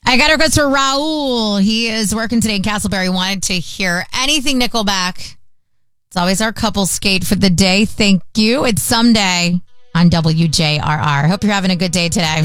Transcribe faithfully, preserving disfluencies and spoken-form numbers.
I got a request for Raul. He is working today in Castleberry. Wanted to hear anything Nickelback. It's always our couple skate for the day. Thank you. It's Someday on W J R R. Hope you're having a good day today.